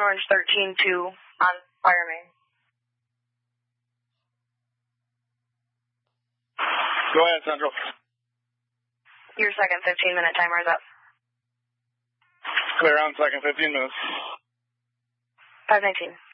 Orange 13-2 on fire main. Go ahead, Central. Your second 15-minute timer is up. Clear on second 15 minutes. 519.